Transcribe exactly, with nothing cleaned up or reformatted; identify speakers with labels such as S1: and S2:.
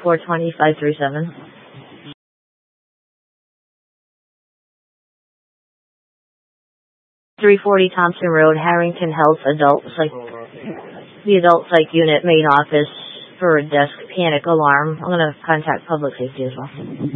S1: four two five three seven. three forty Thompson Road, Harrington Health, Adult Psych. The Adult Psych Unit, main office for a desk panic alarm. I'm going to contact public safety as well.